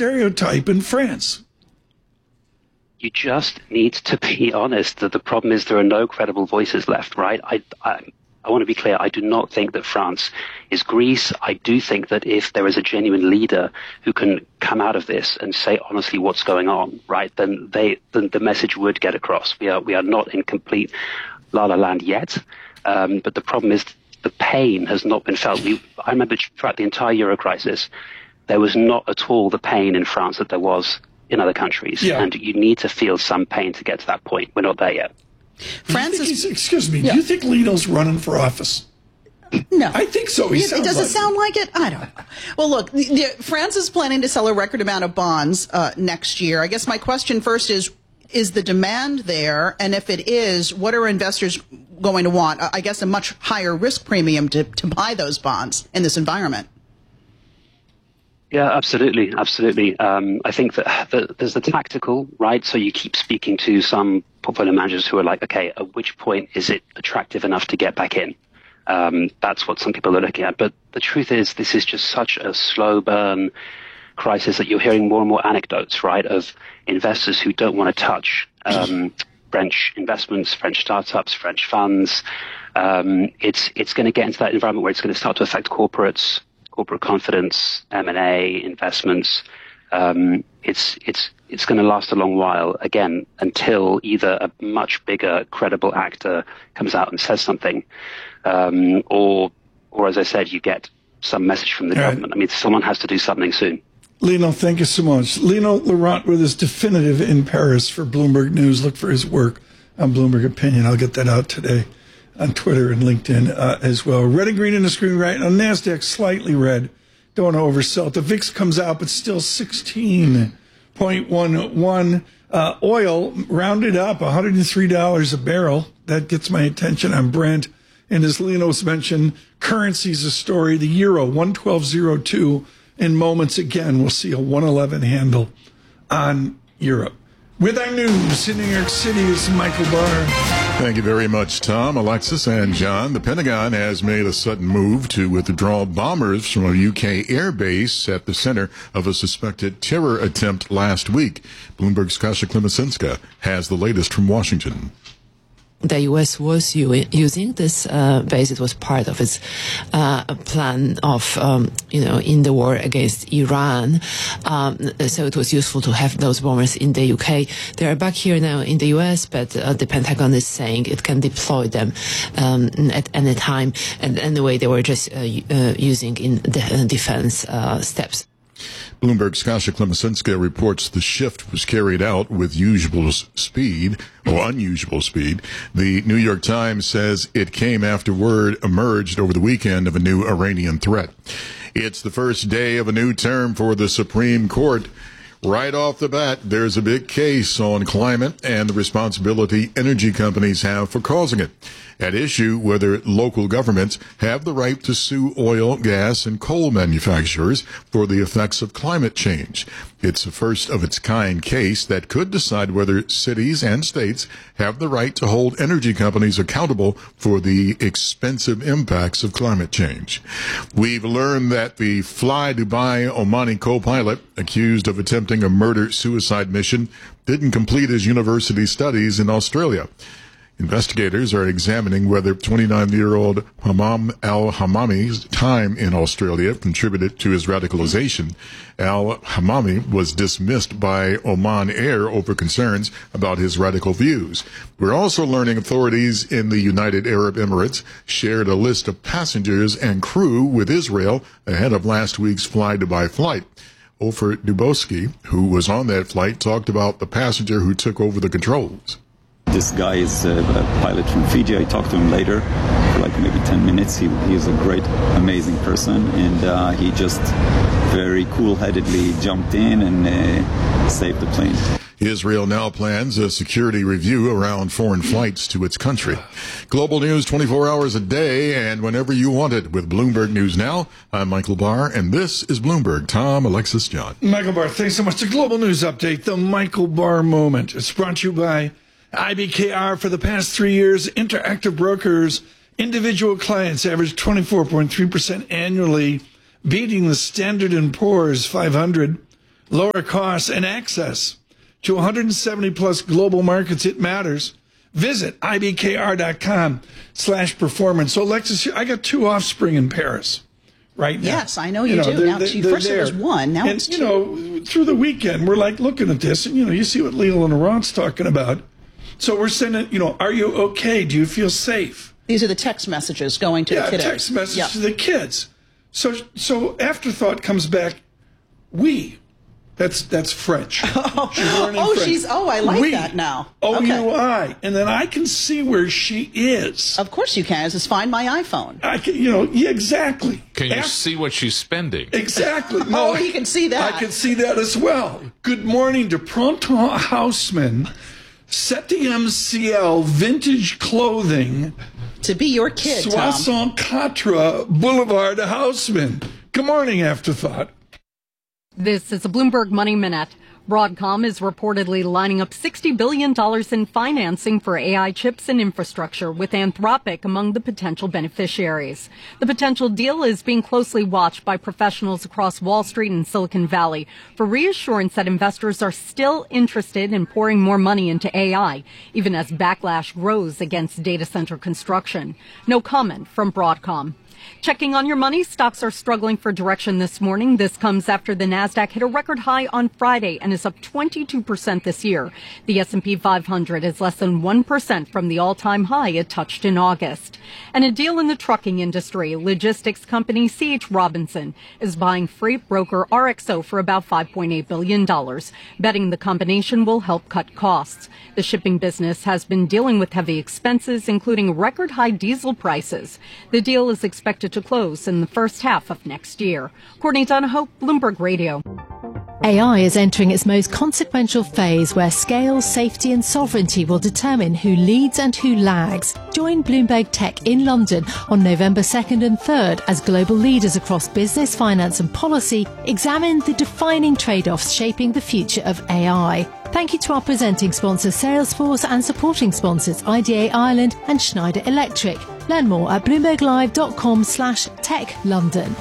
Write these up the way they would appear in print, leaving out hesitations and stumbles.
stereotype in France. You just need to be honest that the problem is there are no credible voices left, right? I want to be clear. I do not think that France is Greece. I do think that if there is a genuine leader who can come out of this and say honestly what's going on, right, then the message would get across. We are not in complete la la land yet, but the problem is the pain has not been felt. I remember throughout the entire Euro crisis, there was not at all the pain in France that there was in other countries, and you need to feel some pain to get to that point. We're not there yet. Excuse me, do you think Lino's running for office? No. I think so. Does it sound like it? I don't know. Well, look, France is planning to sell a record amount of bonds next year. I guess my question first is the demand there? And if it is, what are investors going to want? I guess a much higher risk premium to buy those bonds in this environment. Yeah, absolutely. Absolutely. I think that there's the tactical, right? So you keep speaking to some portfolio managers who are like, okay, at which point is it attractive enough to get back in? That's what some people are looking at. But the truth is, this is just such a slow burn crisis that you're hearing more and more anecdotes, right, of investors who don't want to touch French investments, French startups, French funds. It's going to get into that environment where it's going to start to affect corporate confidence, M&A, investments. It's going to last a long while, again, until either a much bigger, credible actor comes out and says something, or as I said, you get some message from the government. I mean, someone has to do something soon. Lino, thank you so much. Lino Laurent with his Definitive in Paris for Bloomberg News. Look for his work on Bloomberg Opinion. I'll get that out today on Twitter and LinkedIn as well. Red and green in the screen right now. NASDAQ slightly red. Don't want to oversell it. The VIX comes out, but still 16.11. Oil rounded up, $103 a barrel. That gets my attention on Brent. And as Lino's mentioned, currency's a story. The euro, 112.02. In moments, again, we'll see a 111 handle on Europe. With our news in New York City is Michael Barr. Thank you very much, Tom, Alexis, and John. The Pentagon has made a sudden move to withdraw bombers from a UK airbase at the center of a suspected terror attempt last week. Bloomberg's Kasia Klimasinska has the latest from Washington. The U.S. was using this base. It was part of its plan of, in the war against Iran. So it was useful to have those bombers in the UK. They are back here now in the U.S., but the Pentagon is saying it can deploy them at any time. And anyway, they were just using in the defense steps. Bloomberg's Kasia Klimasinska reports the shift was carried out with unusual speed. The New York Times says it came after word emerged over the weekend of a new Iranian threat. It's the first day of a new term for the Supreme Court. Right off the bat, there's a big case on climate and the responsibility energy companies have for causing it. At issue whether local governments have the right to sue oil, gas, and coal manufacturers for the effects of climate change. It's a first of its kind case that could decide whether cities and states have the right to hold energy companies accountable for the expensive impacts of climate change. We've learned that the Fly Dubai Omani co-pilot accused of attempting a murder-suicide mission didn't complete his university studies in Australia. Investigators are examining whether 29-year-old Hamam al-Hamami's time in Australia contributed to his radicalization. Al-Hamami was dismissed by Oman Air over concerns about his radical views. We're also learning authorities in the United Arab Emirates shared a list of passengers and crew with Israel ahead of last week's Fly Dubai flight. Ofer Dubowski, who was on that flight, talked about the passenger who took over the controls. This guy is a pilot from Fiji. I talked to him later for like maybe 10 minutes. He is a great, amazing person, and he just very cool-headedly jumped in and saved the plane. Israel now plans a security review around foreign flights to its country. Global news 24 hours a day and whenever you want it with Bloomberg News Now. I'm Michael Barr, and this is Bloomberg. Tom, Alexis, John. Michael Barr, thanks so much. The Global News Update, the Michael Barr Moment. It's brought to you by IBKR. For the past 3 years, Interactive Brokers, individual clients averaged 24.3% annually, beating the Standard & Poor's 500. lower costs, and access to 170 plus global markets. It matters. Visit ibkr.com/performance. So, Alexis, I got 2 offspring in Paris right now. Yes, I know you do. Now, first it was 1, now it's 2. You know, through the weekend, we're like looking at this, and, you know, you see what Leland Laurent's talking about. So we're sending, you know, are you okay? Do you feel safe? These are the text messages going to the kiddos. Text messages to the kids. So afterthought comes back, we. That's French. She's learning French. I like that now. O-U-I. And then I can see where she is. Of course you can. Just find my iPhone. I can, you know, yeah, exactly. Can you see what she's spending? Exactly. No, you can see that. I can see that as well. Good morning to Printemps Houseman, 7e Ciel Vintage Clothing. To be your kid, Tom. 64 Boulevard Houseman. Good morning, Afterthought. This is a Bloomberg Money Minute. Broadcom is reportedly lining up $60 billion in financing for AI chips and infrastructure, with Anthropic among the potential beneficiaries. The potential deal is being closely watched by professionals across Wall Street and Silicon Valley for reassurance that investors are still interested in pouring more money into AI, even as backlash grows against data center construction. No comment from Broadcom. Checking on your money, stocks are struggling for direction this morning. This comes after the Nasdaq hit a record high on Friday and is up 22% this year. The S&P 500 is less than 1% from the all-time high it touched in August. And a deal in the trucking industry. Logistics company C.H. Robinson is buying freight broker RXO for about $5.8 billion, betting the combination will help cut costs. The shipping business has been dealing with heavy expenses, including record high diesel prices. The deal is expected to close in the first half of next year. Courtney Donahoe, Bloomberg Radio. AI is entering its most consequential phase, where scale, safety and sovereignty will determine who leads and who lags. Join Bloomberg Tech in London on November 2nd and 3rd as global leaders across business, finance and policy examine the defining trade-offs shaping the future of AI. Thank you to our presenting sponsors Salesforce and supporting sponsors IDA Ireland and Schneider Electric. Learn more at bloomberglive.com/techlondon.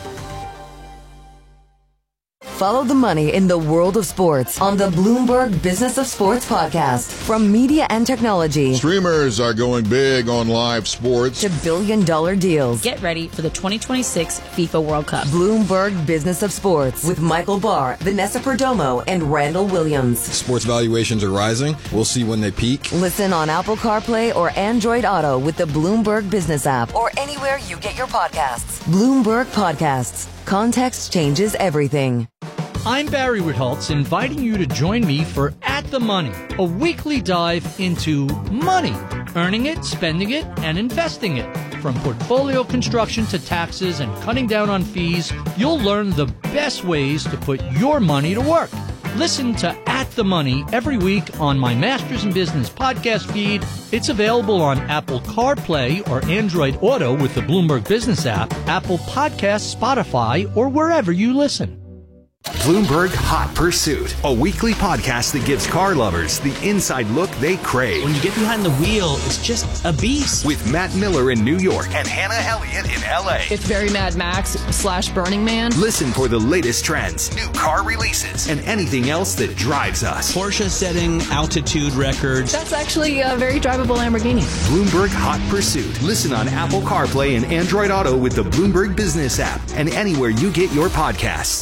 Follow the money in the world of sports on the Bloomberg Business of Sports podcast. From media and technology, Streamers are going big on live sports, to billion-dollar deals. Get ready for the 2026 FIFA World Cup. Bloomberg Business of Sports with Michael Barr, Vanessa Perdomo, and Randall Williams. Sports valuations are rising. We'll see when they peak. Listen on Apple CarPlay or Android Auto with the Bloomberg Business app, or anywhere you get your podcasts. Bloomberg Podcasts. Context changes everything. I'm Barry Ritholtz, inviting you to join me for At the Money, a weekly dive into money, earning it, spending it, and investing it. From portfolio construction to taxes and cutting down on fees, you'll learn the best ways to put your money to work. Listen to At the Money every week on my Masters in Business podcast feed. It's available on Apple CarPlay or Android Auto with the Bloomberg Business app, Apple Podcasts, Spotify, or wherever you listen. Bloomberg Hot Pursuit, a weekly podcast that gives car lovers the inside look they crave. When you get behind the wheel, it's just a beast. With Matt Miller in New York and Hannah Elliott in LA. It's very Mad Max / Burning Man. Listen for the latest trends, new car releases, and anything else that drives us. Porsche setting altitude records. That's actually a very drivable Lamborghini. Bloomberg Hot Pursuit. Listen on Apple CarPlay and Android Auto with the Bloomberg Business app, and anywhere you get your podcasts.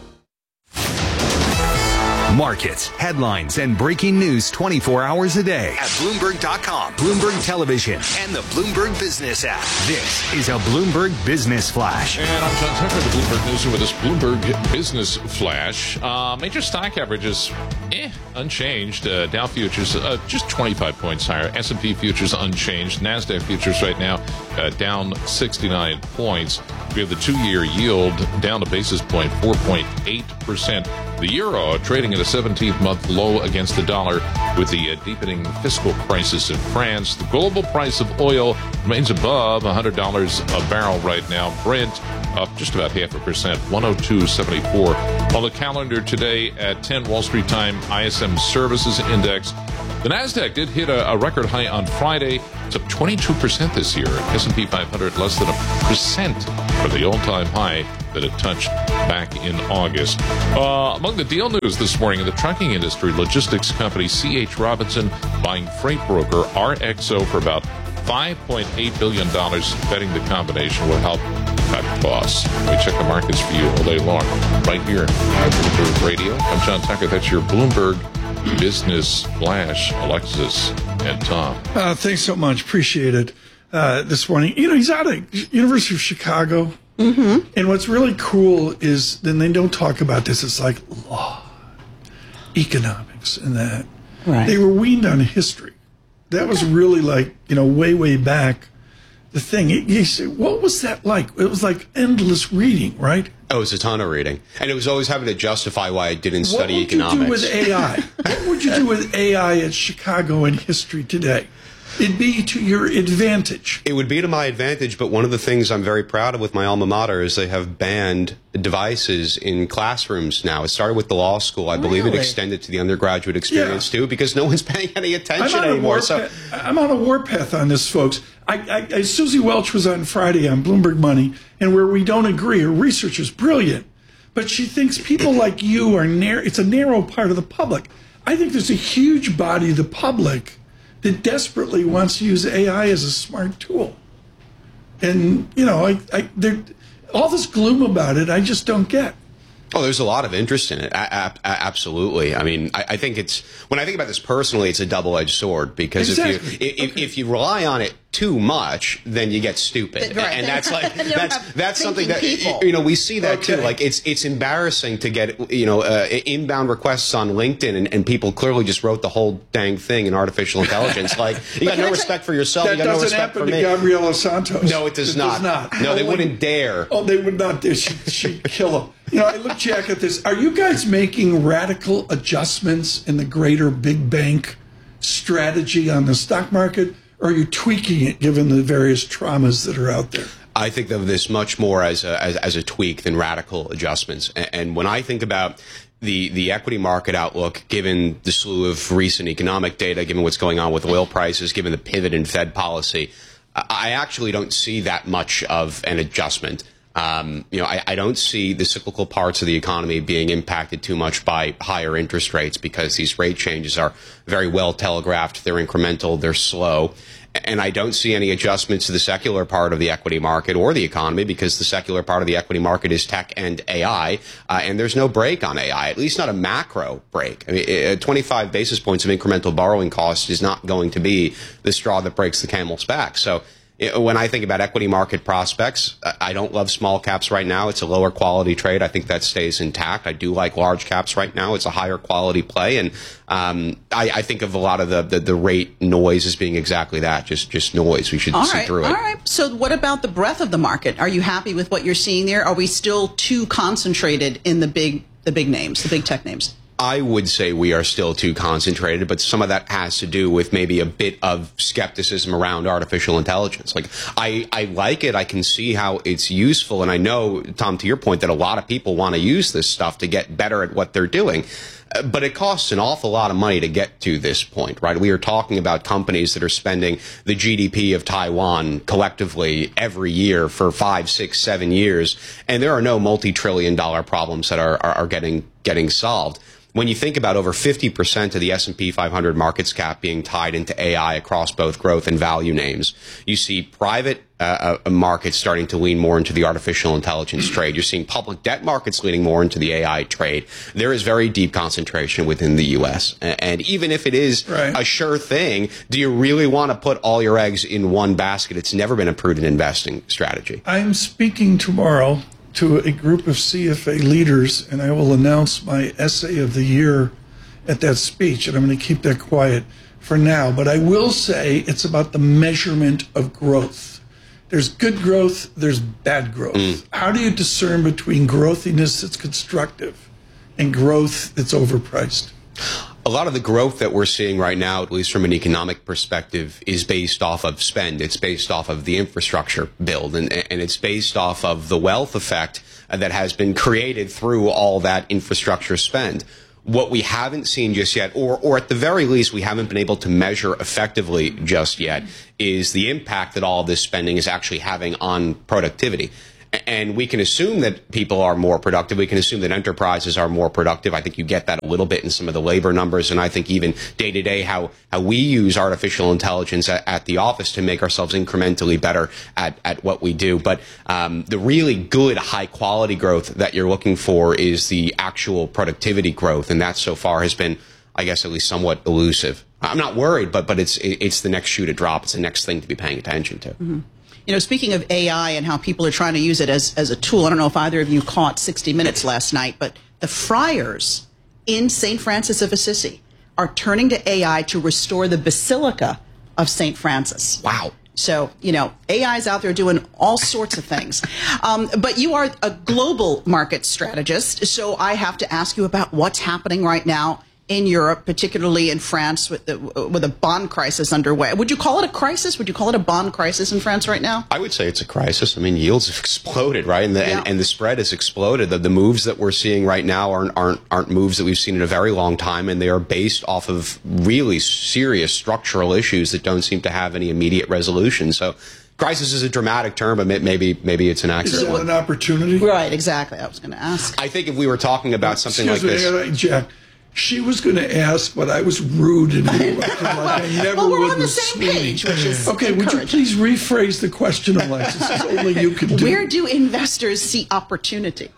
Markets, headlines, and breaking news 24 hours a day at Bloomberg.com, Bloomberg Television, and the Bloomberg Business app. This is a Bloomberg Business Flash. And I'm John Tucker, the Bloomberg News with this Bloomberg Business Flash. Major stock averages, unchanged. Dow futures just 25 points higher. S&P futures unchanged. NASDAQ futures right now down 69 points. We have the 2-year yield down a basis point, 4.8%. The euro trading at a 17th-month low against the dollar with the deepening fiscal crisis in France. The global price of oil remains above $100 a barrel right now. Brent up just about 0.5%, 102.74. On the calendar today at 10 Wall Street time, ISM Services Index. The NASDAQ did hit a record high on Friday. It's up 22% this year. S&P 500 less than 1%. for the all-time high that it touched back in August. Among the deal news this morning in the trucking industry, logistics company C.H. Robinson buying freight broker RXO for about $5.8 billion, betting the combination will help cut costs. We check the markets for you all day long, right here on Bloomberg Radio. I'm John Tucker. That's your Bloomberg Business Flash, Alexis and Tom. Thanks so much. Appreciate it. This morning, he's out of University of Chicago. Mm-hmm. And what's really cool is then they don't talk about this. It's like law, economics, and that. Right. They were weaned on history. That was really like, way, way back. The thing, you say, what was that like? It was like endless reading, right? Oh, it was a ton of reading. And it was always having to justify why I didn't study economics. What would you do with AI? What would you do with AI at Chicago in history today? It'd be to your advantage. It would be to my advantage, but one of the things I'm very proud of with my alma mater is they have banned devices in classrooms now. It started with the law school. I believe it extended to the undergraduate experience too, because no one's paying any attention anymore. I'm on a warpath on this, folks. Susie Welch was on Friday on Bloomberg Money, and where we don't agree, her research is brilliant, but she thinks people like you are it's a narrow part of the public. I think there's a huge body of the public that desperately wants to use AI as a smart tool. And, all this gloom about it, I just don't get. Oh, there's a lot of interest in it. Absolutely. I mean, I think when I think about this personally, it's a double-edged sword, because if you rely on it too much, then you get stupid. Right. And that's like, that's something that, we see that too. Like it's embarrassing to get, inbound requests on LinkedIn and people clearly just wrote the whole dang thing in artificial intelligence. Like, you got no respect for yourself. You got no respect for me. That doesn't happen to Gabriela Santos. No, it does not. No, they wouldn't dare. Oh, they would not dare. She'd kill him. I look, Jack, at this. Are you guys making radical adjustments in the greater big bank strategy on the stock market? Or are you tweaking it given the various traumas that are out there? I think of this much more as a tweak than radical adjustments. And when I think about the equity market outlook, given the slew of recent economic data, given what's going on with oil prices, given the pivot in Fed policy, I actually don't see that much of an adjustment. I don't see the cyclical parts of the economy being impacted too much by higher interest rates, because these rate changes are very well telegraphed. They're incremental. They're slow. And I don't see any adjustments to the secular part of the equity market or the economy, because the secular part of the equity market is tech and AI. And there's no break on AI, at least not a macro break. I mean, 25 basis points of incremental borrowing cost is not going to be the straw that breaks the camel's back. So when I think about equity market prospects, I don't love small caps right now. It's a lower quality trade. I think that stays intact. I do like large caps right now. It's a higher quality play. And I think of a lot of the rate noise as being exactly that, just noise. We should see through it. All right. So what about the breadth of the market? Are you happy with what you're seeing there? Are we still too concentrated in the big names, the big tech names? I would say we are still too concentrated, but some of that has to do with maybe a bit of skepticism around artificial intelligence. Like, I like it. I can see how it's useful. And I know, Tom, to your point, that a lot of people want to use this stuff to get better at what they're doing. But it costs an awful lot of money to get to this point, right? We are talking about companies that are spending the GDP of Taiwan collectively every year for 5, 6, 7 years. And there are no multi-trillion-dollar problems that are getting solved. When you think about over 50% of the S&P 500 markets cap being tied into AI across both growth and value names, you see private markets starting to lean more into the artificial intelligence trade. You're seeing public debt markets leaning more into the AI trade. There is very deep concentration within the U.S. And even if it is a sure thing, do you really want to put all your eggs in one basket? It's never been a prudent investing strategy. I'm speaking tomorrow to a group of CFA leaders, and I will announce my essay of the year at that speech, and I'm going to keep that quiet for now. But I will say it's about the measurement of growth. There's good growth, there's bad growth. How do you discern between growthiness that's constructive and growth that's overpriced? A lot of the growth that we're seeing right now, at least from an economic perspective, is based off of spend. It's based off of the infrastructure build, and it's based off of the wealth effect that has been created through all that infrastructure spend. What we haven't seen just yet, or at the very least we haven't been able to measure effectively just yet, is the impact that all of this spending is actually having on productivity. And we can assume that people are more productive. We can assume that enterprises are more productive. I think you get that a little bit in some of the labor numbers. And I think even day to day, how we use artificial intelligence at the office to make ourselves incrementally better at what we do. But the really good, high quality growth that you're looking for is the actual productivity growth. And that so far has been, I guess, at least somewhat elusive. I'm not worried, but it's the next shoe to drop. It's the next thing to be paying attention to. Mm-hmm. You know, speaking of AI and how people are trying to use it as a tool, I don't know if either of you caught 60 Minutes last night, but the friars in St. Francis of Assisi are turning to AI to restore the Basilica of St. Francis. Wow. So, you know, AI is out there doing all sorts of things. But you are a global market strategist, so I have to ask you about what's happening right now in Europe, particularly in France, with a bond crisis underway. Would you call it a crisis? Would you call it a bond crisis in France right now? I would say it's a crisis. I mean, yields have exploded, right? And the spread has exploded. The moves that we're seeing right now aren't moves that we've seen in a very long time, and they are based off of really serious structural issues that don't seem to have any immediate resolution. So crisis is a dramatic term, but maybe it's an accident. Is it an opportunity? Right, exactly. I was going to ask. I think if we were talking about something like this... Jack. She was going to ask, but I was rude and interrupted like I never we're would on the with same Sweeney. page, which is okay, would you please rephrase the question, Alexis? It's only you can do. Where do investors see opportunity?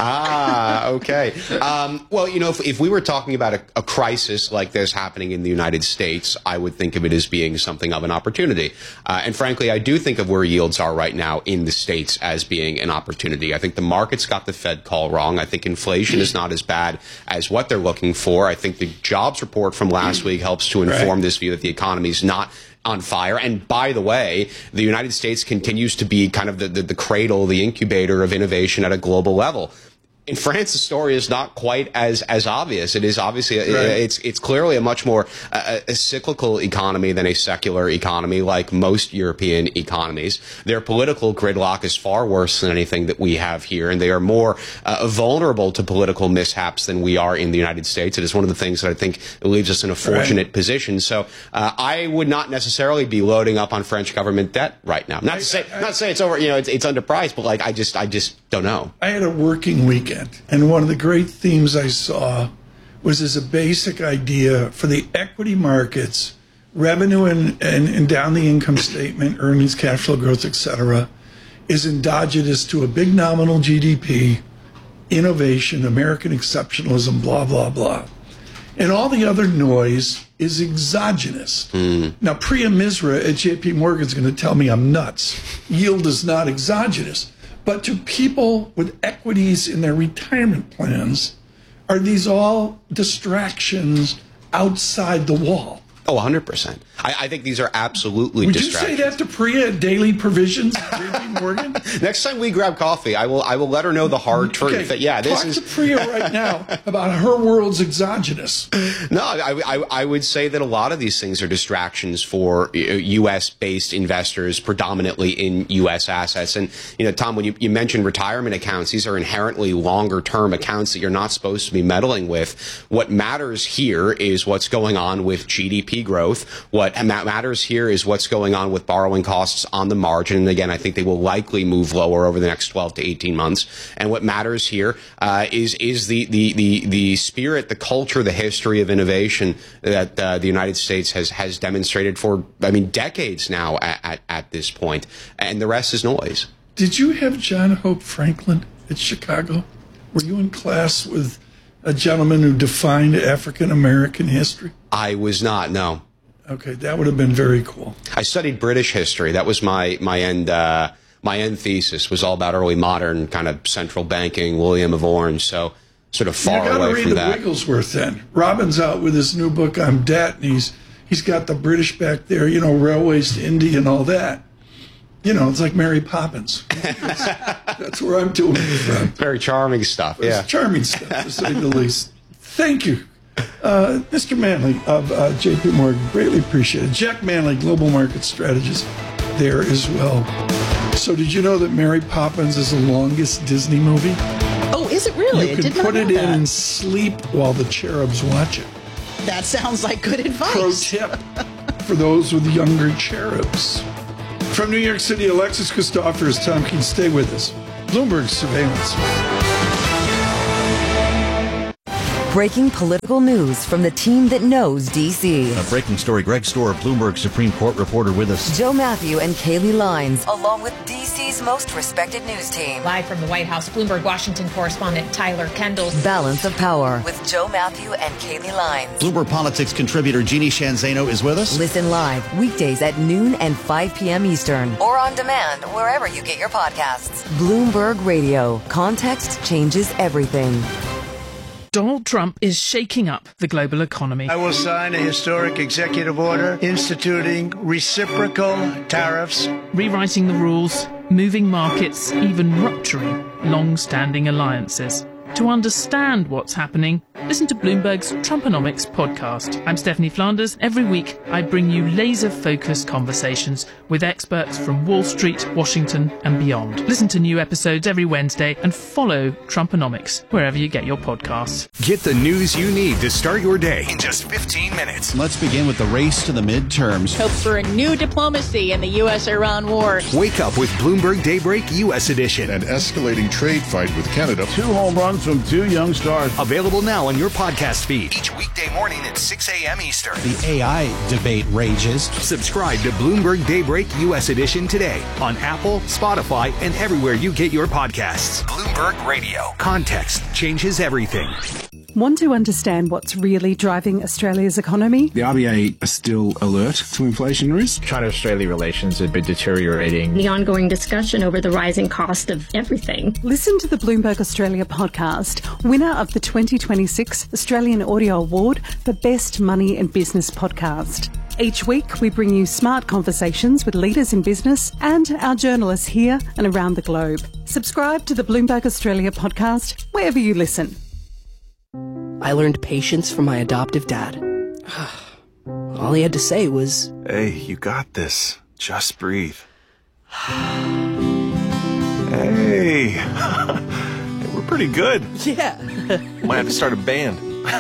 Okay. Well, you know, if we were talking about a crisis like this happening in the United States, I would think of it as being something of an opportunity. And frankly, I do think of where yields are right now in the States as being an opportunity. I think the market's got the Fed call wrong. I think inflation is not as bad as what they're looking for. I think the jobs report from last week helps to inform this view that the economy is not on fire. And by the way, the United States continues to be kind of the cradle, the incubator of innovation at a global level. In France, the story is not quite as obvious. It is obviously, it's clearly a much more a cyclical economy than a secular economy, like most European economies. Their political gridlock is far worse than anything that we have here, and they are more vulnerable to political mishaps than we are in the United States. It is one of the things that I think leaves us in a fortunate position. So I would not necessarily be loading up on French government debt right now. Not to say it's over, you know, it's underpriced, but like I just don't know. I had a working weekend. And one of the great themes I saw was as a basic idea for the equity markets, revenue and down the income statement, earnings, cash flow growth, et cetera, is endogenous to a big nominal GDP, innovation, American exceptionalism, blah, blah, blah. And all the other noise is exogenous. Now, Priya Misra at JP Morgan is going to tell me I'm nuts. Yield is not exogenous. But to people with equities in their retirement plans, are these all distractions outside the wall? Oh, 100%. I think these are absolutely distractions. Would you say that to Priya at Daily Provisions at JP Morgan? Next time we grab coffee, I will let her know the hard truth. That, talk to Priya right now about her world's exogenous. No, I would say that a lot of these things are distractions for U.S.-based investors, predominantly in U.S. assets. And, you know, Tom, when you mentioned retirement accounts, these are inherently longer-term accounts that you're not supposed to be meddling with. What matters here is what's going on with GDP growth. What matters here is what's going on with borrowing costs on the margin. And again, I think they will likely move lower over the next 12 to 18 months. And what matters here is the spirit, the culture, the history of innovation that the United States has demonstrated for, I mean, decades now at this point. And the rest is noise. Did you have John Hope Franklin at Chicago? Were you in class with a gentleman who defined African American history? I was not, no. Okay, that would have been very cool. I studied British history. That was my end thesis, was all about early modern kind of central banking, William of Orange. So sort of far away from that. You got to read the Wigglesworth then. Robin's out with his new book on debt, and he's got the British back there, you know, railways to India and all that. You know, it's like Mary Poppins. That's where I'm doing it from. Very charming stuff, yeah. It's charming stuff, to say the least. Thank you. Mr. Manley of JP Morgan, greatly appreciated. Jack Manley, Global Market Strategist, there as well. So did you know that Mary Poppins is the longest Disney movie? Oh, is it really? You can put it in and sleep while the cherubs watch it. That sounds like good advice. Pro tip for those with younger cherubs. From New York City, Alexis Christoforous, Tom Keene, stay with us. Bloomberg Surveillance. Breaking political news from the team that knows D.C. A breaking story. Greg Stohr, Bloomberg Supreme Court reporter with us. Joe Matthew and Kaylee Lines, along with D.C.'s most respected news team. Live from the White House, Bloomberg Washington correspondent Tyler Kendall. Balance of Power with Joe Matthew and Kaylee Lines. Bloomberg Politics contributor Jeannie Shanzano is with us. Listen live weekdays at noon and 5 p.m. Eastern, or on demand wherever you get your podcasts. Bloomberg Radio. Context changes everything. Donald Trump is shaking up the global economy. I will sign a historic executive order instituting reciprocal tariffs, rewriting the rules, moving markets, even rupturing long-standing alliances. To understand what's happening, listen to Bloomberg's Trumponomics podcast. I'm Stephanie Flanders. Every week, I bring you laser-focused conversations with experts from Wall Street, Washington, and beyond. Listen to new episodes every Wednesday and follow Trumponomics wherever you get your podcasts. Get the news you need to start your day in just 15 minutes. Let's begin with the race to the midterms. Hope for a new diplomacy in the U.S.-Iran war. Wake up with Bloomberg Daybreak U.S. Edition. An escalating trade fight with Canada. 2 home runs from 2 young stars. Available now on your podcast feed each weekday morning at 6 a.m. Eastern. The AI debate rages. Subscribe to Bloomberg Daybreak U.S. Edition today on Apple, Spotify, and everywhere you get your podcasts. Bloomberg Radio. Context changes everything. Want to understand what's really driving Australia's economy? The RBA are still alert to inflation risk. China-Australia relations have been deteriorating. The ongoing discussion over the rising cost of everything. Listen to the Bloomberg Australia podcast, winner of the 2026 Australian Audio Award for Best Money and Business Podcast. Each week, we bring you smart conversations with leaders in business and our journalists here and around the globe. Subscribe to the Bloomberg Australia podcast wherever you listen. I learned patience from my adoptive dad. All he had to say was, "Hey, you got this. Just breathe." Hey, we're pretty good. Yeah. Might have to start a band.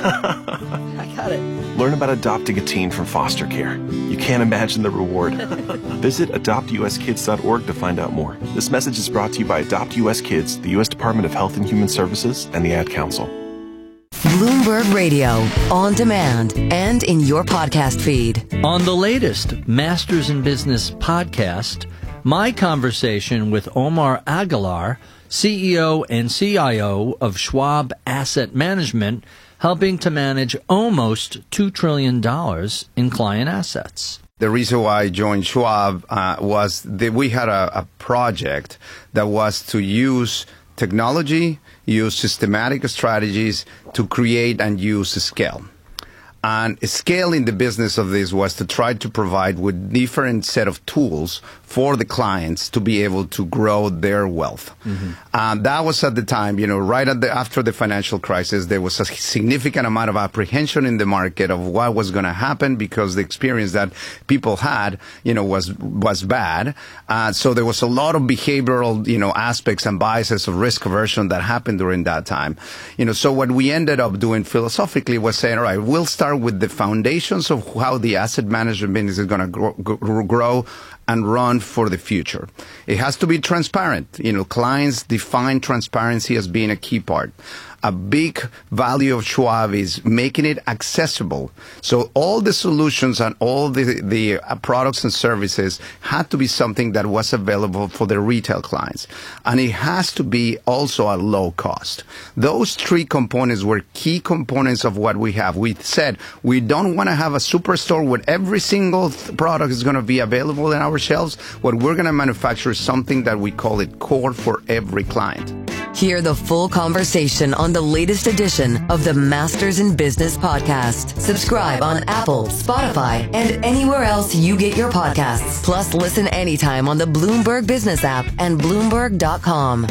I got it. Learn about adopting a teen from foster care. You can't imagine the reward. Visit adoptuskids.org to find out more. This message is brought to you by Adopt US Kids, the U.S. Department of Health and Human Services, and the Ad Council. Bloomberg Radio, on demand and in your podcast feed. On the latest Masters in Business podcast, my conversation with Omar Aguilar, CEO and CIO of Schwab Asset Management, helping to manage almost $2 trillion in client assets. The reason why I joined Schwab was that we had a project that was to use technology, use systematic strategies to create and use scale. And scale in the business of this was to try to provide with different set of tools for the clients to be able to grow their wealth. Mm-hmm. That was at the time, right after the financial crisis, there was a significant amount of apprehension in the market of what was going to happen because the experience that people had, was bad. So there was a lot of behavioral, aspects and biases of risk aversion that happened during that time. So what we ended up doing philosophically was saying, all right, we'll start with the foundations of how the asset management business is going to grow and run for the future. It has to be transparent. Clients define transparency as being a key part. A big value of Schwab is making it accessible. So all the solutions and all the products and services had to be something that was available for the retail clients. And it has to be also at low cost. Those 3 components were key components of what we have. We said we don't want to have a superstore where every single product is going to be available in our shelves. What we're going to manufacture is something that we call it core for every client. Hear the full conversation on the latest edition of the Masters in Business podcast. Subscribe on Apple, Spotify, and anywhere else you get your podcasts. Plus, listen anytime on the Bloomberg Business app and Bloomberg.com.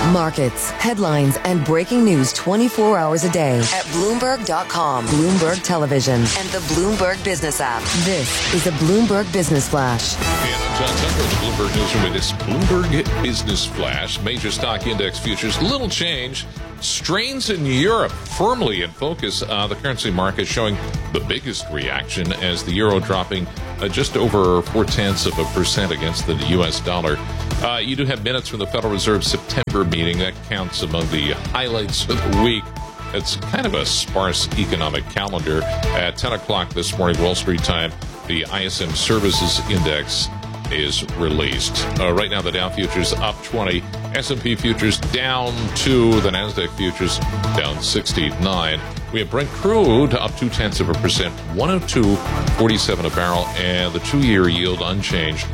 Markets, headlines, and breaking news 24 hours a day at Bloomberg.com, Bloomberg Television, and the Bloomberg Business app. This is a Bloomberg Business Flash. And I'm John Tucker, the Bloomberg Newsroom with this Bloomberg Business Flash. Major stock index futures, little change. Strains in Europe firmly in focus. The currency market showing the biggest reaction as the euro dropping just over 0.4% against the U.S. dollar. You do have minutes from the Federal Reserve September meeting. That counts among the highlights of the week. It's kind of a sparse economic calendar. At 10 o'clock this morning, Wall Street time, the ISM Services Index is released. Right now, the Dow futures up 20, S&P futures down 2, the NASDAQ futures down 69. We have Brent crude up 0.2%, 102.47 a barrel, and the 2-year yield unchanged,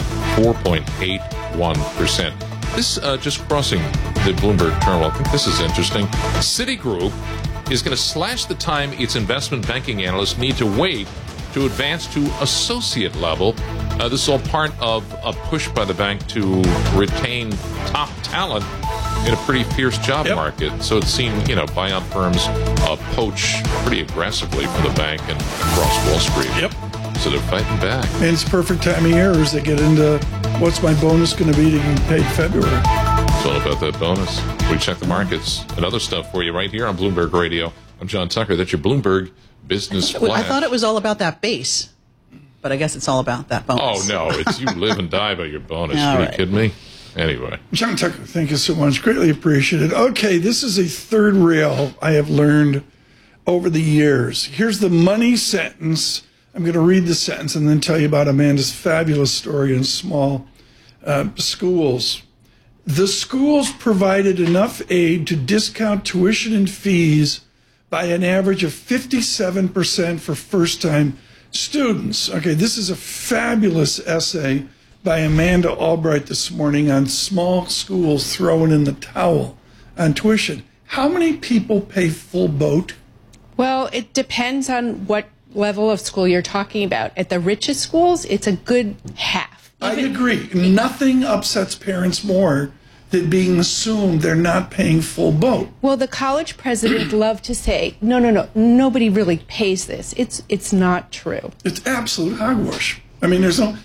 4.81%. This just crossing the Bloomberg terminal. I think this is interesting. Citigroup is going to slash the time its investment banking analysts need to wait to advance to associate level. This is all part of a push by the bank to retain top talent in a pretty fierce job market. So it's seen, buyout firms poach pretty aggressively from the bank and across Wall Street. Yep. So they're fighting back. And it's perfect time of year as they get into what's my bonus going to be to get paid February. It's all about that bonus. We check the markets and other stuff for you right here on Bloomberg Radio. I'm John Tucker. That's your Bloomberg Business Flash. I thought it was all about that base, but I guess it's all about that bonus. Oh, no. It's you live and die by your bonus. All Are you right. kidding me? Anyway. John Tucker, thank you so much. Greatly appreciated. Okay, this is a third rail I have learned over the years. Here's the money sentence. I'm going to read the sentence and then tell you about Amanda's fabulous story in small schools. The schools provided enough aid to discount tuition and fees by an average of 57% for first-time students. Okay, this is a fabulous essay by Amanda Albright this morning on small schools throwing in the towel on tuition. How many people pay full boat? Well, it depends on what level of school you're talking about. At the richest schools, it's a good half. I agree. Nothing upsets parents more than being assumed they're not paying full boat. Well, the college presidents love to say, no, nobody really pays this. It's not true. It's absolute hogwash. I mean,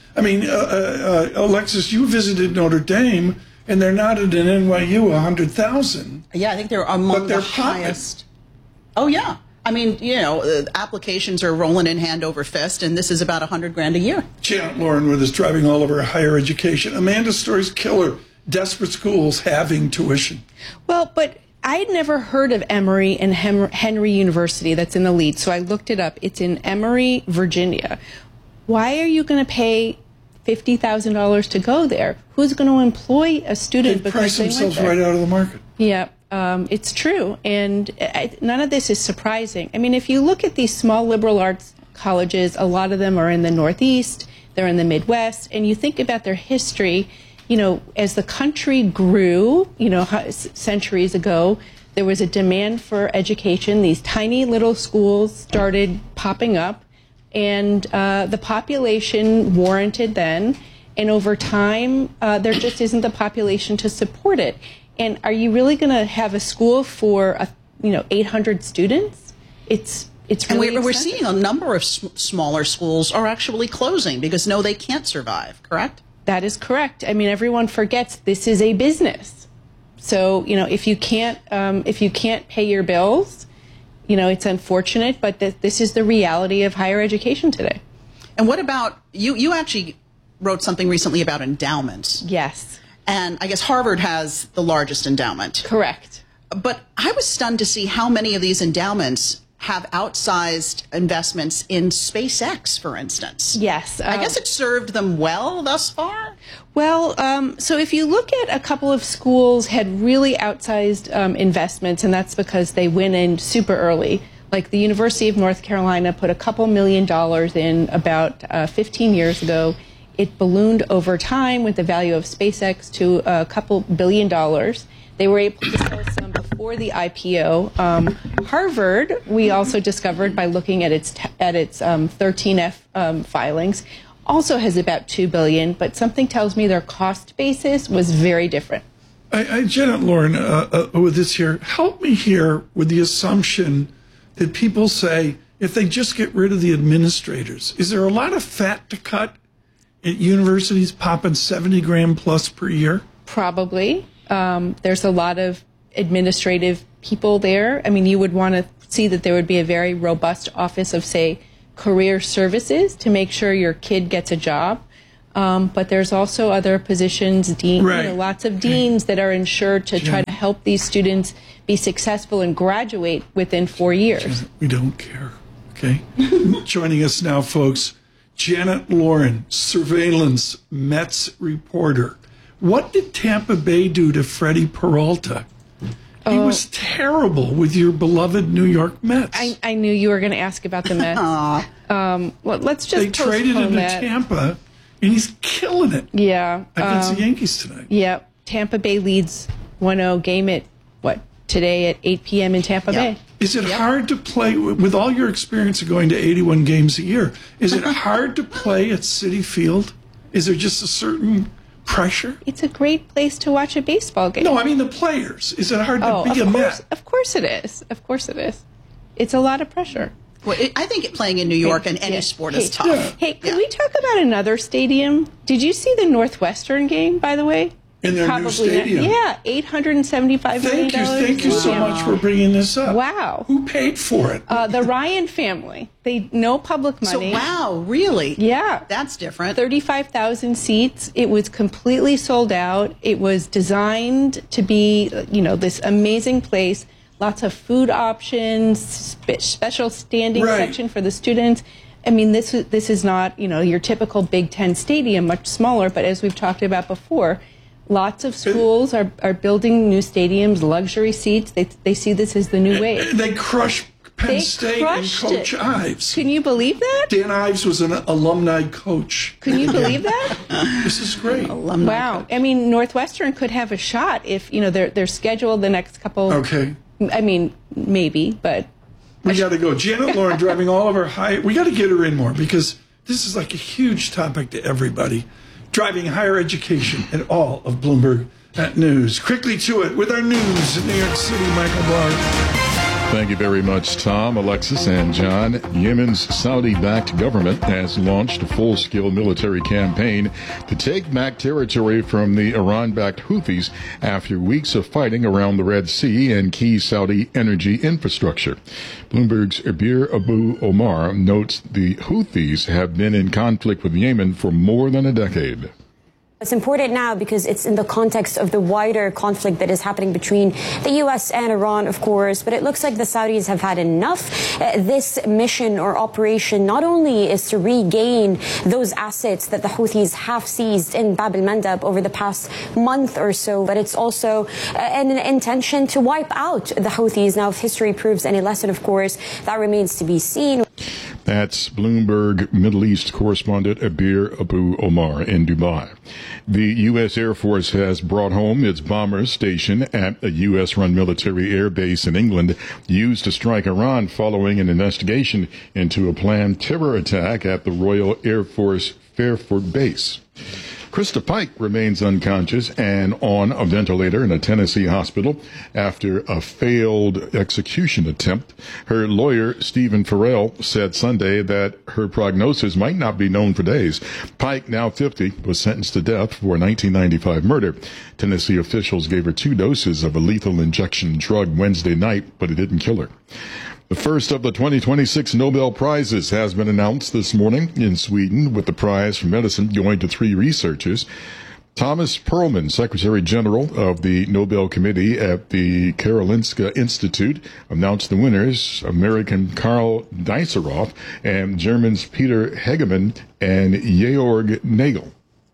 Alexis, you visited Notre Dame, and they're not at an NYU 100,000. Yeah, I think they're among the highest. Oh, yeah. I mean, applications are rolling in hand over fist, and this is about $100,000 a year. Janet Lauren with us driving all over higher education. Amanda's story's killer. Desperate schools having tuition. Well, but I'd never heard of Emory and Henry University that's in the lead, so I looked it up. It's in Emory, Virginia. Why are you going to pay $50,000 to go there? Who's going to employ a student? They price themselves right out of the market. Yeah, it's true. And none of this is surprising. I mean, if you look at these small liberal arts colleges, a lot of them are in the Northeast, they're in the Midwest, and you think about their history. As the country grew, centuries ago, there was a demand for education. These tiny little schools started popping up, and the population warranted then. And over time, there just isn't the population to support it. And are you really going to have a school for 800 students? It's really we're seeing a number of smaller schools are actually closing because they can't survive. Correct? That is correct. I mean, everyone forgets this is a business. So, if you can't pay your bills, it's unfortunate, but this is the reality of higher education today. And what about you? You actually wrote something recently about endowments. Yes. And I guess Harvard has the largest endowment. Correct. But I was stunned to see how many of these endowments have outsized investments in SpaceX, for instance. Yes. I guess it served them well thus far? Well, so if you look at a couple of schools had really outsized investments, and that's because they went in super early. Like the University of North Carolina put a couple $1 million in about 15 years ago. It ballooned over time with the value of SpaceX to a couple $1 billion. They were able to sell some before the IPO. Harvard, we also discovered by looking at its 13F filings, also has about $2 billion, but something tells me their cost basis was very different. Janet Lauren, with this here, help me here with the assumption that people say if they just get rid of the administrators, is there a lot of fat to cut at universities popping 70 grand plus per year? Probably. There's a lot of administrative people there. I mean, you would want to see that there would be a very robust office of, say, career services to make sure your kid gets a job. But there's also other positions, lots of deans that are insured to try to help these students be successful and graduate within 4 years. We don't care, okay? Joining us now, folks, Janet Lauren, surveillance Mets reporter. What did Tampa Bay do to Freddie Peralta? He was terrible with your beloved New York Mets. I knew you were going to ask about the Mets. Let's just They traded him to Tampa, and he's killing it. Yeah. Against the Yankees tonight. Yeah. Tampa Bay leads 1-0 game at, today at 8 p.m. in Tampa Bay. Is it hard to play, with all your experience of going to 81 games a year, is it hard to play at Citi Field? Is there just a certain pressure? It's a great place to watch a baseball game. No, I mean the players. Is it hard to be a Met? Of course it is. Of course it is. It's a lot of pressure. Well, I think playing in New York and any sport is tough. Hey, can we talk about another stadium? Did you see the Northwestern game, by the way? In their new stadium? Yeah, $875 million. Thank you so much for bringing this up. Wow. Who paid for it? The Ryan family. No public money. So, wow, really? Yeah. That's different. 35,000 seats. It was completely sold out. It was designed to be, this amazing place. Lots of food options, special standing section for the students. I mean, this is not, your typical Big Ten stadium, much smaller, but as we've talked about before, lots of schools are building new stadiums, luxury seats. They see this as the new wave. They crushed Penn State and Coach Ives. Can you believe that? Dan Ives was an alumni coach. Can you believe that? This is great. Wow. Coach. I mean, Northwestern could have a shot if, they're scheduled the next couple. Okay. I mean, maybe, but. We got to go. Janet Lauren driving all of our we got to get her in more because this is like a huge topic to everybody. Driving higher education at all of Bloomberg News. Quickly to it with our news in New York City, Michael Barr. Thank you very much, Tom, Alexis, and John. Yemen's Saudi-backed government has launched a full-scale military campaign to take back territory from the Iran-backed Houthis after weeks of fighting around the Red Sea and key Saudi energy infrastructure. Bloomberg's Abir Abu Omar notes the Houthis have been in conflict with Yemen for more than a decade. It's important now because it's in the context of the wider conflict that is happening between the U.S. and Iran, of course. But it looks like the Saudis have had enough. This mission or operation not only is to regain those assets that the Houthis have seized in Bab el-Mandab over the past month or so, but it's also an intention to wipe out the Houthis. Now, if history proves any lesson, of course, that remains to be seen. That's Bloomberg Middle East correspondent Abir Abu Omar in Dubai. The U.S. Air Force has brought home its bombers stationed at a U.S.-run military air base in England used to strike Iran following an investigation into a planned terror attack at the Royal Air Force Fairford base. Krista Pike remains unconscious and on a ventilator in a Tennessee hospital after a failed execution attempt. Her lawyer, Stephen Farrell, said Sunday that her prognosis might not be known for days. Pike, now 50, was sentenced to death for a 1995 murder. Tennessee officials gave her 2 doses of a lethal injection drug Wednesday night, but it didn't kill her. The first of the 2026 Nobel Prizes has been announced this morning in Sweden, with the prize for medicine going to 3 researchers. Thomas Perlman, Secretary General of the Nobel Committee at the Karolinska Institute, announced the winners, American Karl Deiseroff and Germans Peter Hegemann and Georg Nagel,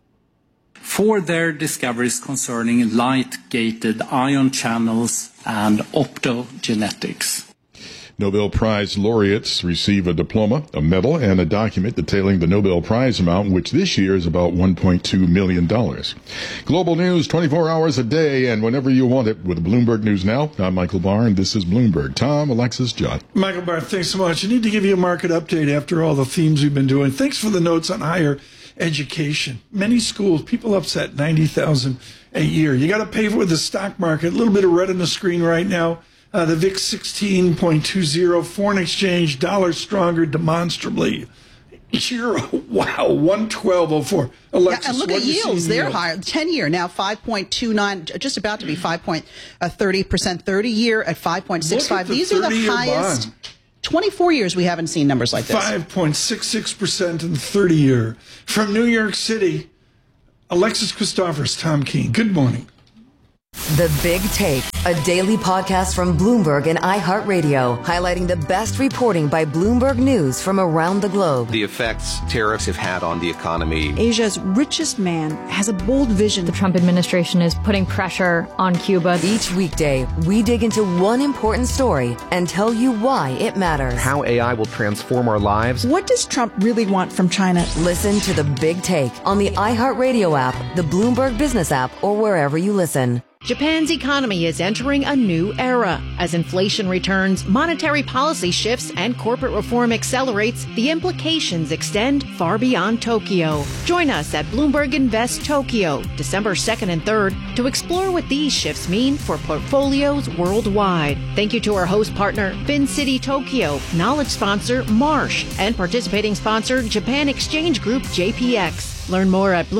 for their discoveries concerning light-gated ion channels and optogenetics. Nobel Prize laureates receive a diploma, a medal, and a document detailing the Nobel Prize amount, which this year is about $1.2 million. Global news 24 hours a day and whenever you want it with Bloomberg News Now. I'm Michael Barr, and this is Bloomberg. Tom, Alexis, John. Michael Barr, thanks so much. I need to give you a market update after all the themes we've been doing. Thanks for the notes on higher education. Many schools, people upset $90,000 a year. You got to pay for it with the stock market. A little bit of red on the screen right now. The VIX 16.20, foreign exchange, dollar stronger demonstrably. Euro, wow, 112.04. Alexis, and look at yields; they're higher. 10-year now 5.29, just about to be 5.30%. 30-year at 5.65. These are the highest. Bond. 24 years we haven't seen numbers like this. 5.66% in 30-year. From New York City, Alexis Christophers, Tom Keene. Good morning. The Big Take, a daily podcast from Bloomberg and iHeartRadio, highlighting the best reporting by Bloomberg News from around the globe. The effects tariffs have had on the economy. Asia's richest man has a bold vision. The Trump administration is putting pressure on Cuba. Each weekday, we dig into one important story and tell you why it matters. How AI will transform our lives. What does Trump really want from China? Listen to The Big Take on the iHeartRadio app, the Bloomberg Business app, or wherever you listen. Japan's economy is entering a new era. As inflation returns, monetary policy shifts, and corporate reform accelerates, the implications extend far beyond Tokyo. Join us at Bloomberg Invest Tokyo, December 2nd and 3rd, to explore what these shifts mean for portfolios worldwide. Thank you to our host partner, FinCity Tokyo, knowledge sponsor, Marsh, and participating sponsor, Japan Exchange Group, JPX. Learn more at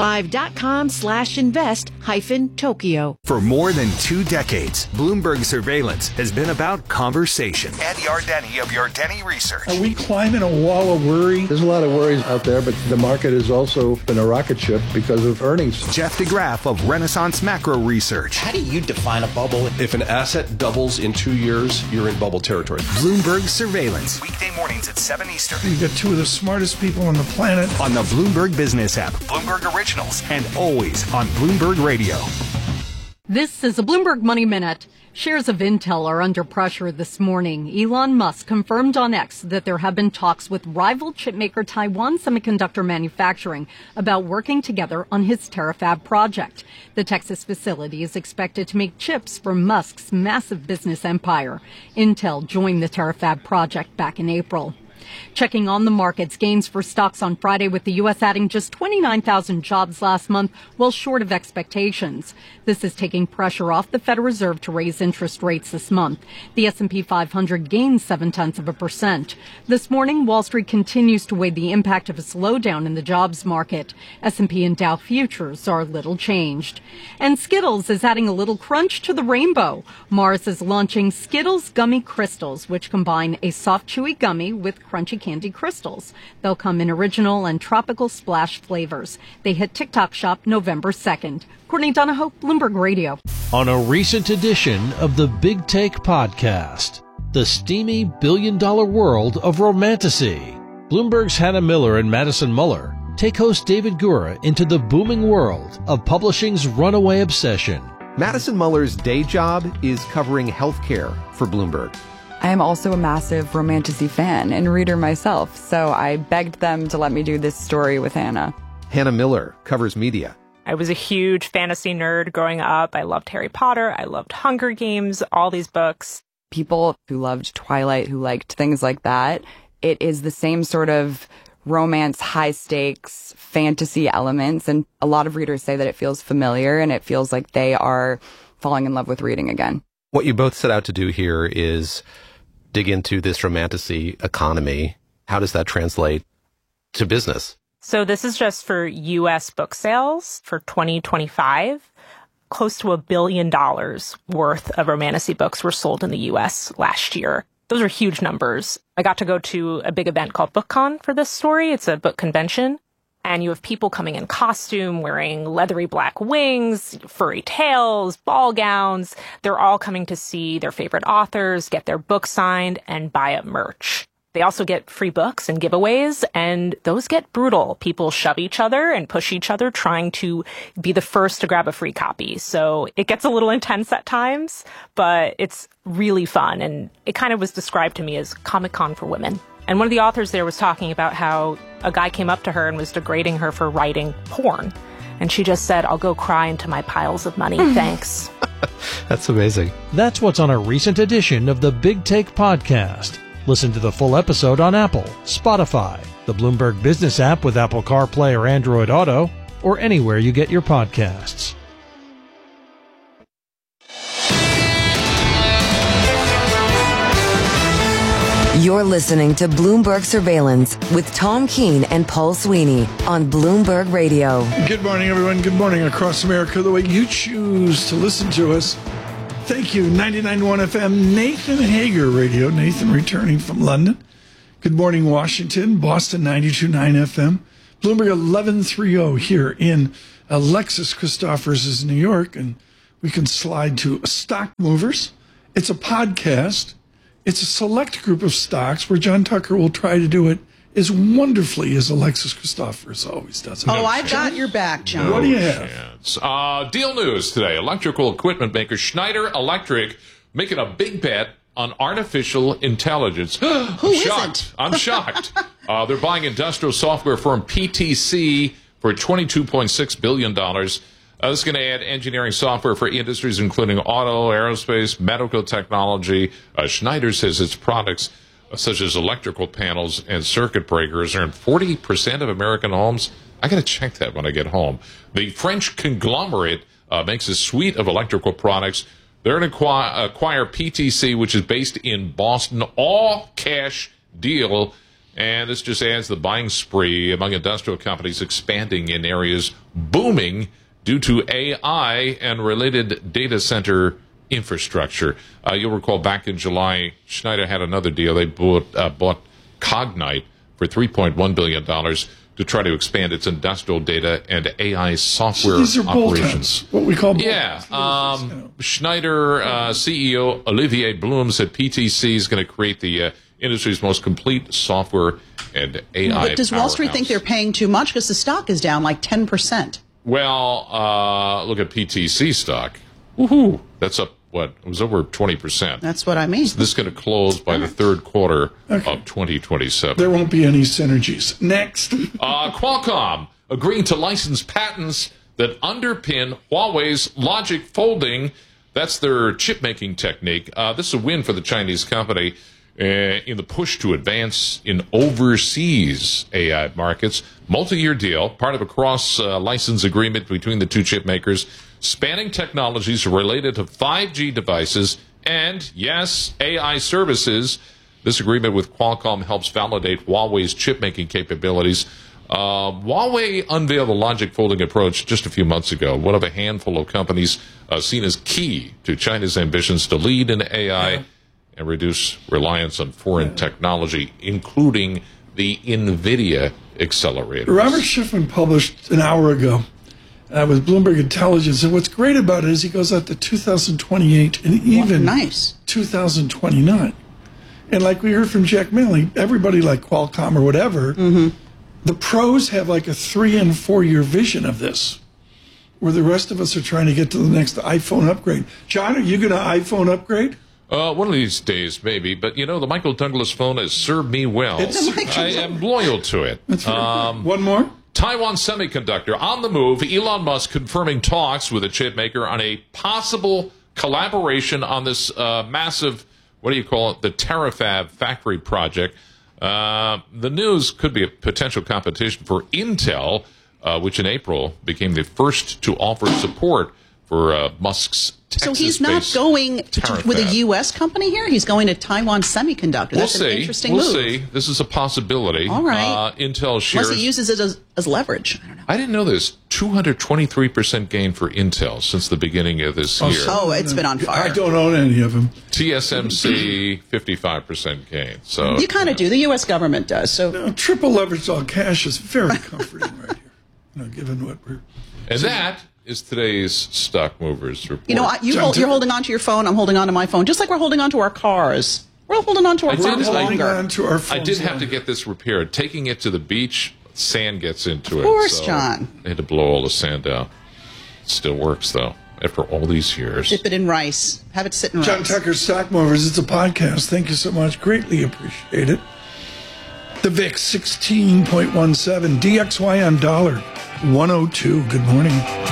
BloombergLive.com/invest-Tokyo. For more than 2 decades, Bloomberg Surveillance has been about conversation. Ed Yardeni of Yardeni Research. Are we climbing a wall of worry? There's a lot of worries out there, but the market has also been a rocket ship because of earnings. Jeff DeGraff of Renaissance Macro Research. How do you define a bubble? If an asset doubles in 2 years, you're in bubble territory. Bloomberg Surveillance. Weekday mornings at 7 Eastern. You got two of the smartest people on the planet. On the Bloomberg Business app, Bloomberg Originals, and always on Bloomberg Radio. This is a Bloomberg Money Minute. Shares of Intel are under pressure this morning. Elon Musk confirmed on X that there have been talks with rival chipmaker Taiwan Semiconductor Manufacturing about working together on his Terafab project. The Texas facility is expected to make chips for Musk's massive business empire. Intel joined the Terafab project back in April. Checking on the markets, gains for stocks on Friday with the U.S. adding just 29,000 jobs last month, well short of expectations. This is taking pressure off the Federal Reserve to raise interest rates this month. The S&P 500 gained 0.7%. This morning, Wall Street continues to weigh the impact of a slowdown in the jobs market. S&P and Dow futures are little changed. And Skittles is adding a little crunch to the rainbow. Mars is launching Skittles Gummy Crystals, which combine a soft, chewy gummy with crunchy candy crystals. They'll come in original and tropical splash flavors. They hit TikTok Shop November 2nd. Courtney Donahoe, Bloomberg Radio. On a recent edition of the Big Take podcast, the steamy billion-dollar world of romantasy. Bloomberg's Hannah Miller and Madison Muller take host David Gura into the booming world of publishing's runaway obsession. Madison Muller's day job is covering healthcare for Bloomberg. I am also a massive romantasy fan and reader myself, so I begged them to let me do this story with Hannah. Hannah Miller covers media. I was a huge fantasy nerd growing up. I loved Harry Potter. I loved Hunger Games, all these books. People who loved Twilight, who liked things like that, it is the same sort of romance, high stakes, fantasy elements, and a lot of readers say that it feels familiar and it feels like they are falling in love with reading again. What you both set out to do here is dig into this romantasy economy. How does that translate to business? So this is just for U.S. book sales for 2025. Close to $1 billion worth of romantasy books were sold in the U.S. last year. Those are huge numbers. I got to go to a big event called BookCon for this story. It's a book convention. And you have people coming in costume, wearing leathery black wings, furry tails, ball gowns. They're all coming to see their favorite authors, get their book signed, and buy up merch. They also get free books and giveaways, and those get brutal. People shove each other and push each other, trying to be the first to grab a free copy. So it gets a little intense at times, but it's really fun. And it kind of was described to me as Comic-Con for women. And one of the authors there was talking about how a guy came up to her and was degrading her for writing porn. And she just said, "I'll go cry into my piles of money. Thanks." That's amazing. That's what's on a recent edition of the Big Take podcast. Listen to the full episode on Apple, Spotify, the Bloomberg Business app with Apple CarPlay or Android Auto, or anywhere you get your podcasts. You're listening to Bloomberg Surveillance with Tom Keene and Paul Sweeney on Bloomberg Radio. Good morning, everyone. Good morning across America, the way you choose to listen to us. Thank you, 99.1 FM, Nathan Hager Radio. Nathan returning from London. Good morning, Washington, Boston 92.9 FM. Bloomberg 1130 here in Alexis Christophers' New York. And we can slide to Stock Movers. It's a podcast. It's a select group of stocks where John Tucker will try to do it as wonderfully as Alexis Christophers always does. Oh, I've got your back, John. What do you have? Deal news today. Electrical equipment maker Schneider Electric making a big bet on artificial intelligence. I'm shocked. They're buying industrial software firm PTC for $22.6 billion. This is going to add engineering software for industries including auto, aerospace, medical technology. Schneider says its products, such as electrical panels and circuit breakers, are in 40% of American homes. I got to check that when I get home. The French conglomerate makes a suite of electrical products. They're going to acquire PTC, which is based in Boston, all-cash deal. And this just adds the buying spree among industrial companies expanding in areas booming due to AI and related data center infrastructure. You'll recall back in July, Schneider had another deal. They bought Cognite for $3.1 billion to try to expand its industrial data and AI software operations. What we call Schneider CEO Olivier Blum said PTC is going to create the industry's most complete software and AI But does Wall Street powerhouse. think they're paying too much? Because the stock is down like 10%. Well, look at PTC stock. Woohoo! That's up, what? It was over 20%. That's what I mean. So this is going to close by the third quarter of 2027. There won't be any synergies. Next. Qualcomm agreeing to license patents that underpin Huawei's logic folding. That's their chip-making technique. This is a win for the Chinese company in the push to advance in overseas AI markets. Multi-year deal, part of a cross-license agreement between the two chip makers, spanning technologies related to 5G devices and, yes, AI services. This agreement with Qualcomm helps validate Huawei's chip-making capabilities. Huawei unveiled the logic folding approach just a few months ago, one of a handful of companies seen as key to China's ambitions to lead in AI and reduce reliance on foreign technology, including the NVIDIA accelerator. Robert Schiffman published an hour ago with Bloomberg Intelligence, and what's great about it is he goes out to 2028 and even 2029. And like we heard from Jack Manley, everybody like Qualcomm or whatever, the pros have like a 3 and 4 year vision of this, where the rest of us are trying to get to the next iPhone upgrade. John, are you going to iPhone upgrade? One of these days, maybe. But, you know, the Michael Douglas phone has served me well. I am loyal to it. That's right. One more? Taiwan Semiconductor on the move. Elon Musk confirming talks with a chip maker on a possible collaboration on this massive, what do you call it, the Terafab factory project. The news could be a potential competition for Intel, which in April became the first to offer support for Musk's Texas-based So he's not going with a U.S. company here? He's going to Taiwan Semiconductor. That's an interesting move. We'll see. This is a possibility. All right. Intel shares... Unless he uses it as leverage. I don't know. I didn't know this. 223% gain for Intel since the beginning of this year. Oh, it's been on fire. I don't own any of them. TSMC, 55% gain. So you kind of do. The U.S. government does. So triple leveraged all cash is very comforting right here, given what we're... And that is today's Stock Movers Report. You know, you're holding on to your phone. I'm holding on to my phone, just like we're holding on to our cars. We're holding on to our phones longer. I did have to get this repaired. Taking it to the beach, sand gets into it. Of course, so John. I had to blow all the sand out. It still works, though, after all these years. Dip it in rice. Have it sit in rice. John Tucker's Stock Movers. It's a podcast. Thank you so much. Greatly appreciate it. The VIX 16.17. DXY on dollar 102. Good morning.